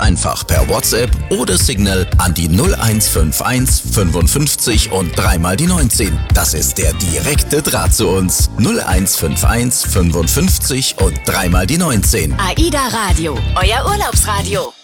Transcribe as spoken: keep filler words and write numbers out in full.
einfach per WhatsApp oder Signal an die null eins fünf eins fünfundfünfzig und dreimal die neunzehn. Das ist der direkte Draht zu uns. null eins fünf eins fünfundfünfzig und dreimal die neunzehn. AIDA Radio, euer Urlaubsradio.